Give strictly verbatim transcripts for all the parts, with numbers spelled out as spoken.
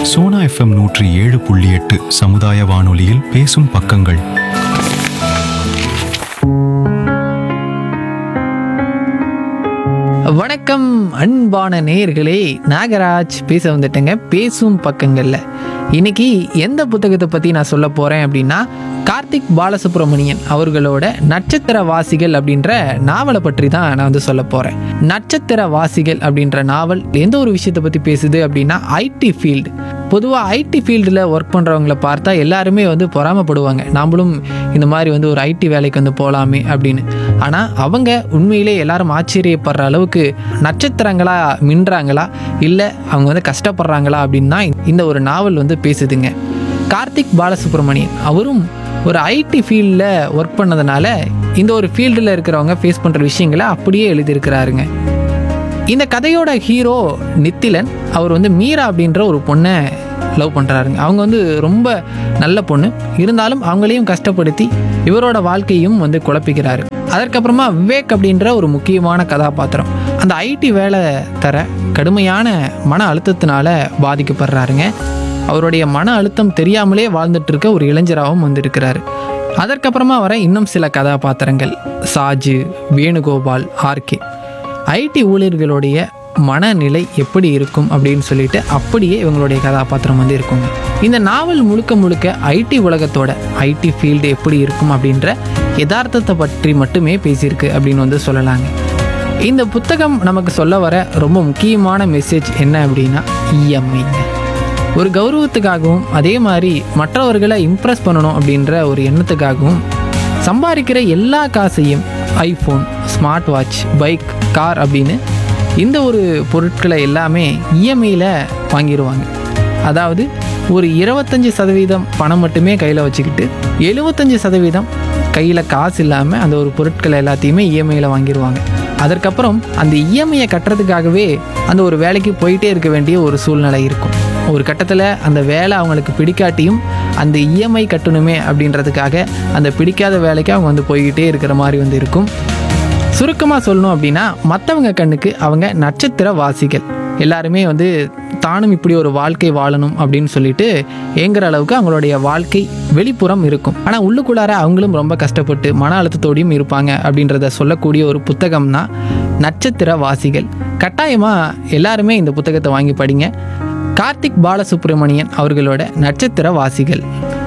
Sona FM நூற்றி ஏழு புள்ளி எட்டு சமுதாய வானொலியில் பேசும் பக்கங்கள். வணக்கம் அன்பான நேயர்களே, நாகராஜ் பேச வந்துட்டேங்க பேசும் பக்கங்கள்ல. இன்னைக்கு எந்த புத்தகத்தை பற்றி நான் சொல்ல போகிறேன் அப்படின்னா, கார்த்திக் பாலசுப்ரமணியன் அவர்களோட நட்சத்திர வாசிகள் அப்படின்ற நாவலை பற்றி தான் நான் வந்து சொல்ல போகிறேன். நட்சத்திர வாசிகள் அப்படின்ற நாவல் எந்த ஒரு விஷயத்தை பற்றி பேசுது அப்படின்னா, ஐடி ஃபீல்டு. பொதுவாக ஐடி ஃபீல்டில் ஒர்க் பண்ணுறவங்கள பார்த்தா எல்லாருமே வந்து பொறாமப்படுவாங்க, நாமளும் இந்த மாதிரி வந்து ஒரு ஐடி வேலைக்கு வந்து போகலாமே அப்படின்னு. ஆனால் அவங்க உண்மையிலே எல்லாரும் ஆச்சரியப்படுற அளவுக்கு நட்சத்திரங்களா மின்றாங்களா, இல்லை அவங்க வந்து கஷ்டப்படுறாங்களா அப்படின்னு தான் இந்த ஒரு நாவல் வந்து பேசுதுங்க. கார்த்திக் பாலசுப்ரமணியன் அவரும் ஒரு ஐடி ஃபீல்டில் ஒர்க் பண்ணதுனால இந்த ஒரு ஃபீல்டில் இருக்கிறவங்க ஃபேஸ் பண்ணுற விஷயங்களை அப்படியே எழுதியிருக்கிறாருங்க. இந்த கதையோட ஹீரோ நித்திலன். அவர் வந்து மீரா அப்படின்ற ஒரு பொண்ணை லவ் பண்ணுறாருங்க. அவங்க வந்து ரொம்ப நல்ல பொண்ணு, இருந்தாலும் அவங்களையும் கஷ்டப்படுத்தி இவரோட வாழ்க்கையும் வந்து குழப்பிக்கிறாரு. அதற்கப்புறமா விவேக் அப்படின்ற ஒரு முக்கியமான கதாபாத்திரம் அந்த ஐடி வேலை தர கடுமையான மன அழுத்தத்தினால பாதிக்கப்படுறாருங்க. அவருடைய மன அழுத்தம் தெரியாமலே வாழ்ந்துட்டு இருக்க ஒரு இளைஞராகவும் வந்திருக்கிறாரு. அதற்கப்புறமா வர இன்னும் சில கதாபாத்திரங்கள் சாஜு, வேணுகோபால், ஆர்கே. ஐடி ஊழியர்களுடைய மனநிலை எப்படி இருக்கும் அப்படின்னு சொல்லிட்டு அப்படியே இவங்களுடைய கதாபாத்திரம் வந்து இருக்குங்க. இந்த நாவல் முழுக்க முழுக்க ஐடி உலகத்தோட ஐடி ஃபீல்டு எப்படி இருக்கும் அப்படின்ற யதார்த்தத்தை பற்றி மட்டுமே பேசியிருக்கு அப்படின்னு வந்து சொல்லலாங்க. இந்த புத்தகம் நமக்கு சொல்ல வர ரொம்ப முக்கியமான மெசேஜ் என்ன அப்படின்னா, இஎம்ஐங்க. ஒரு கௌரவத்துக்காகவும் அதே மாதிரி மற்றவர்களை இம்ப்ரெஸ் பண்ணணும் அப்படின்ற ஒரு எண்ணத்துக்காகவும் சம்பாதிக்கிற எல்லா காசையும் iPhone, smart watch, bike, car அப்படின்னு இந்த ஒரு பொருட்களை எல்லாமே இஎம்ஐயில் வாங்கிடுவாங்க. அதாவது ஒரு இருபத்தஞ்சி சதவீதம் பணம் மட்டுமே கையில் வச்சுக்கிட்டு எழுபத்தஞ்சி சதவீதம் கையில் காசு இல்லாமல் அந்த ஒரு பொருட்களை எல்லாத்தையுமே இஎம்ஐயில் வாங்கிடுவாங்க. அதற்கப்புறம் அந்த இஎம்ஐயை கட்டுறதுக்காகவே அந்த ஒரு வேலைக்கு போயிட்டே இருக்க வேண்டிய ஒரு சூழ்நிலை இருக்கும். ஒரு கட்டத்தில் அந்த வேலை அவங்களுக்கு பிடிக்காட்டியும் அந்த இஎம்ஐ கட்டணுமே அப்படின்றதுக்காக அந்த பிடிக்காத வேலைக்கு அவங்க வந்து போய்கிட்டே இருக்கிற மாதிரி வந்து இருக்கும். சுருக்கமாக சொல்லணும் அப்படின்னா, மற்றவங்க கண்ணுக்கு அவங்க நட்சத்திர வாசிகள். எல்லாருமே வந்து தானும் இப்படி ஒரு வாழ்க்கை வாழணும் அப்படின்னு சொல்லிட்டு ஏங்குற அளவுக்கு அவங்களுடைய வாழ்க்கை வெளிப்புறம் இருக்கும். ஆனால் உள்ளுக்குள்ளார அவங்களும் ரொம்ப கஷ்டப்பட்டு மன அழுத்தத்தோடையும் இருப்பாங்க அப்படின்றத சொல்லக்கூடிய ஒரு புத்தகம் தான் நட்சத்திர வாசிகள். கட்டாயமாக எல்லாருமே இந்த புத்தகத்தை வாங்கி படிங்க. கார்த்திக் பாலசுப்ரமணியன் அவர்களோட நட்சத்திர வாசிகள்.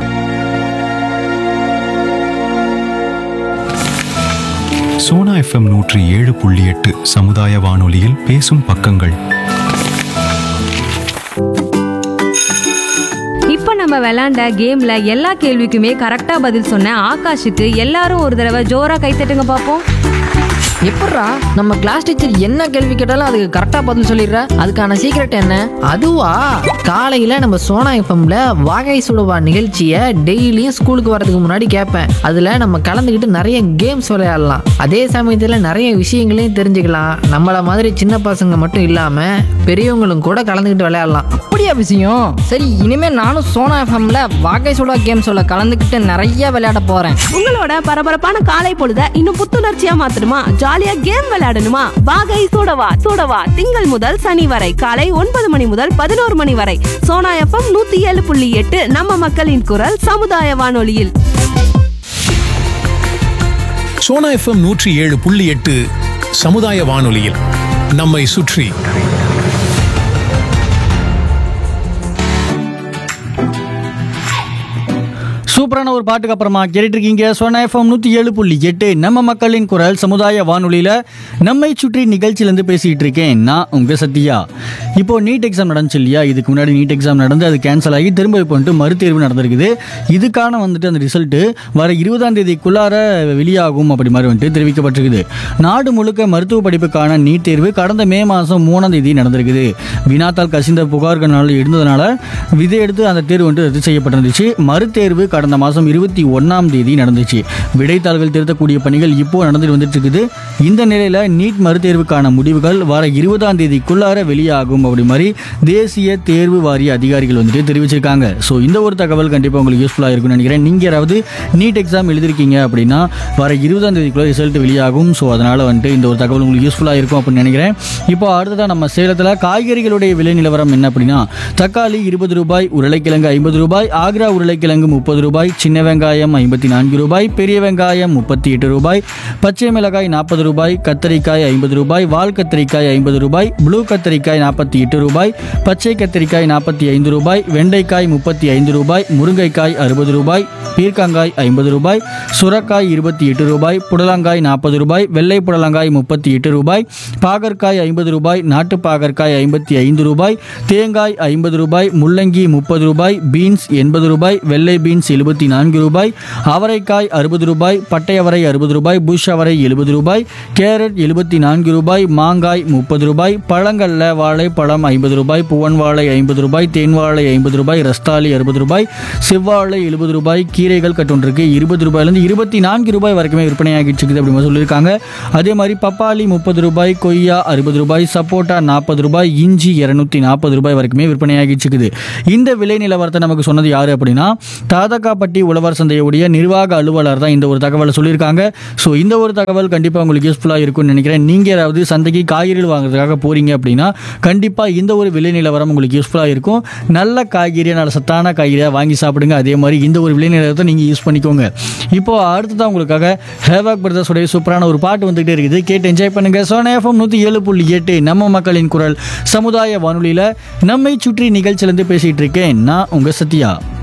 சோனா எஃப்எம் நூற்றி ஏழு புள்ளி எட்டு சமுதாய வானொலியில் பேசும் பக்கங்கள். இப்ப நம்ம விளையாண்ட கேம்ல எல்லா கேள்விக்குமே கரெக்டா பதில் சொன்ன ஆகாஷுக்கு எல்லாரும் ஒரு தடவை ஜோரா கைத்தட்டுங்க பாப்போம். எப்பட்றா நம்ம கிளாஸ் டீச்சர் என்ன கேள்வி கேட்டாலும் அதுக்கு கரெக்டா பதில் சொல்லிடுற? அதுக்கான சீக்ரெட் என்ன? அதுவா, காலையில் நம்ம சோனா எஃப்எம்ல வாகை சுடுவா நிகழ்ச்சியை டெய்லியும் ஸ்கூலுக்கு வரதுக்கு முன்னாடி கேட்பேன். அதில் நம்ம கலந்துக்கிட்டு நிறைய கேம்ஸ் விளையாடலாம். அதே சமயத்தில் நிறைய விஷயங்களையும் தெரிஞ்சுக்கலாம். நம்மள மாதிரி சின்ன பசங்க மட்டும் இல்லாமல் பெரியவங்களும் கூட கலந்துக்கிட்டு விளையாடலாம். அப்படியா விஷயம்? சரி, இனிமே நானும் சோனா எஃப்எம்ல வாகை சுடுவா கேம்ஸோட கலந்துக்கிட்டு நிறைய விளையாட போறேன். உங்களோட பரபரப்பான காலை பொழுத இன்னும் புத்துணர்ச்சியா மாத்தணுமா? ஜாலியா கேம் விளையாடணுமா? வாகை சூடவா சூடவா திங்கள் முதல் சனி வரை காலை ஒன்பது மணி முதல் பதினோரு மணி வரை சோனா எஃப்எம் நூத்தி ஏழு புள்ளி எட்டு நம்ம மக்களின் குரல் சமுதாய வானொலியில். சோனா எஃப்எம் நூற்றி ஏழு புள்ளி எட்டு சமுதாய வானொலியில் நம்மை சுற்றி. சூப்பரான ஒரு பாட்டுக்கு அப்புறமா கேட்டுட்டு இருக்கீங்க சோனா எஃப்எம் நூற்றி ஏழு புள்ளி எட்டு நம்ம மக்களின் குரல் சமுதாய வானொலியில் நம்மை சுற்றி நிகழ்ச்சியிலேருந்து பேசிகிட்டு இருக்கேன் நான் உங்கள் சத்யா. இப்போது நீட் எக்ஸாம் நடந்துச்சு இல்லையா? இதுக்கு முன்னாடி நீட் எக்ஸாம் நடந்து அது கேன்சல் ஆகி திரும்ப இப்போ வந்துட்டு மறுதேர்வு நடந்திருக்குது. இதுக்கான வந்துட்டு அந்த ரிசல்ட்டு வர இருபதாம் தேதிக்குள்ளார வெளியாகும் அப்படி மாதிரி வந்துட்டு தெரிவிக்கப்பட்டிருக்குது. நாடு முழுக்க மருத்துவ படிப்புக்கான நீட் தேர்வு கடந்த மே மாதம் மூணாம் தேதி நடந்திருக்குது. வினாத்தால் கசிந்த புகார்கள் இருந்ததுனால விதை எடுத்து அந்த தேர்வு வந்துட்டு ரத்து செய்யப்பட்டிருந்துச்சு. மறுதேர்வு கடந்த கடந்த மாதம் இருபத்தி ஒன்றாம் தேதி நடந்துச்சு. விடைத்தாள்கள் திருத்தக்கூடிய பணிகள் இப்போ நடந்துட்டு வந்துட்டு இருக்குது. இந்த நிலையில் நீட் மறுதேர்வுக்கான முடிவுகள் வர இருபதாம் தேதிக்குள்ளார வெளியாகும் அப்படி மாதிரி தேசிய தேர்வு வாரிய அதிகாரிகள் வந்துட்டு தெரிவிச்சிருக்காங்க. ஸோ இந்த ஒரு தகவல் கண்டிப்பாக உங்களுக்கு யூஸ்ஃபுல்லாக இருக்கும்னு நினைக்கிறேன். நீங்கள் யாராவது நீட் எக்ஸாம் எழுதிருக்கீங்க அப்படின்னா வர இருபதாம் தேதிக்குள்ள ரிசல்ட் வெளியாகும். ஸோ அதனால் வந்துட்டு இந்த ஒரு தகவல் உங்களுக்கு யூஸ்ஃபுல்லாக இருக்கும் அப்படின்னு நினைக்கிறேன். இப்போ அடுத்ததாக நம்ம சேலத்தில் காய்கறிகளுடைய விலை நிலவரம் என்ன அப்படின்னா, தக்காளி இருபது ரூபாய், உருளைக்கிழங்கு ஐம்பது ரூபாய், ஆக்ரா உருளைக்கிழங்கு முப்பது ரூபாய், சின்ன வெங்காயம் ஐம்பத்தி நான்கு ரூபாய், பெரிய வெங்காயம் முப்பத்தி எட்டு ரூபாய், பச்சை மிளகாய் நாற்பது ரூபாய், கத்தரிக்காய் ஐம்பது ரூபாய், வால் கத்தரிக்காய் ஐம்பது ரூபாய், ப்ளூ கத்தரிக்காய் நாற்பத்தி எட்டு ரூபாய், பச்சை கத்தரிக்காய் நாற்பத்தி ஐந்து ரூபாய், வெண்டைக்காய் முப்பத்தி ஐந்து ரூபாய், முருங்கைக்காய் அறுபது ரூபாய், பீர்க்கங்காய் ஐம்பது ரூபாய், சுரக்காய் இருபத்தி எட்டு ரூபாய், புடலங்காய் நாற்பது ரூபாய், வெள்ளை புடலங்காய் முப்பத்தி எட்டு ரூபாய், பாகற்காய் ஐம்பது ரூபாய், நாட்டு பாகற்காய் ஐம்பத்தி ஐந்து ரூபாய், தேங்காய் ஐம்பது ரூபாய், முள்ளங்கி முப்பது ரூபாய், பீன்ஸ் எண்பது ரூபாய், வெள்ளை பீன்ஸ் எழுபத்தி நான்கு ரூபாய், அவரைக்காய் அறுபது ரூபாய், பட்டை அவரை அறுபது ரூபாய், புஷ் அவரை எழுபது ரூபாய், கேரட் எழுபத்தி நான்கு ரூபாய், மாங்காய் முப்பது ரூபாய், பழங்கள்ல வாழை பழம் ஐம்பது ரூபாய், புவன் வாழை ஐம்பது ரூபாய், தேன் வாழை ஐம்பது ரூபாய், ரஸ்தாலி அறுபது ரூபாய், செவ்வாழை எழுபது ரூபாய், கீரைகள் கட்டொன்றுக்கு இருபது ரூபாயிலிருந்து இருபத்தி நான்கு ரூபாய் வரைக்குமே விற்பனையாகிட்டு இருக்குது அப்படின்னு சொல்லியிருக்காங்க. அதே மாதிரி பப்பாளி முப்பது ரூபாய், கொய்யா அறுபது ரூபாய், சப்போட்டா நாற்பது ரூபாய், இஞ்சி இருநூத்தி நாற்பது ரூபாய் வரைக்குமே விற்பனையாகிட்டு இருக்குது. இந்த விலை நிலவரத்தை நமக்கு சொன்னது யாரு அப்படின்னா, தாதகாப்பட்டி உழவர் சந்தையுடைய நிர்வாக அலுவலர் தான் இந்த ஒரு தகவலை சொல்லியிருக்காங்க. ஸோ இந்த ஒரு தகவல் கண்டிப்பாக உங்களுக்கு யூஸ்ஃபுல்லாக இருக்கும்னு நினைக்கிறேன். நீங்கள் யாராவது சந்தைக்கு காய்கறிகள் வாங்குறதுக்காக போறீங்க அப்படின்னா கண்டிப்பாக இந்த ஒரு விலை நிலவரம் உங்களுக்கு யூஸ்ஃபுல்லாக இருக்கும். நல்ல காய்கறியாக நல்ல சத்தான காய்கறியாக வாங்கி சாப்பிடுங்க. அதே மாதிரி இந்த ஒரு விலை நிலவரத்தை நீங்கள் யூஸ் பண்ணிக்கோங்க. இப்போ அடுத்ததான் உங்களுக்காக ஹேவாக் பிரதர்ஸோடைய சூப்பரான ஒரு பாட்டு வந்துகிட்டே இருக்குது. கேட்டு என்ஜாய் பண்ணுங்க. சோனா எஃப்எம் நூற்றி ஏழு புள்ளி எட்டு நம்ம மக்களின் குரல் சமுதாய வானொலியில் நம்மை சுற்றி நிகழ்ச்சியிலேருந்து பேசிகிட்டு இருக்கேன் நான் உங்கள் சத்யா.